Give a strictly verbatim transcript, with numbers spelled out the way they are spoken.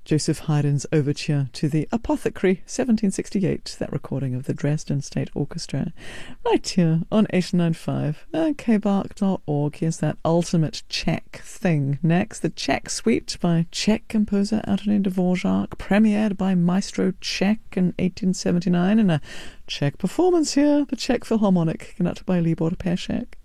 Joseph Haydn's overture to the Apothecary, seventeen sixty-eight, that recording of the Dresden State Orchestra, right here on eight ninety-five and k bark dot org. Here's that ultimate Czech thing next, the Czech Suite by Czech composer Antonín Dvořák, premiered by Maestro Czech in eighteen seventy-nine, and a Czech performance here, the Czech Philharmonic, conducted by Libor Pešek.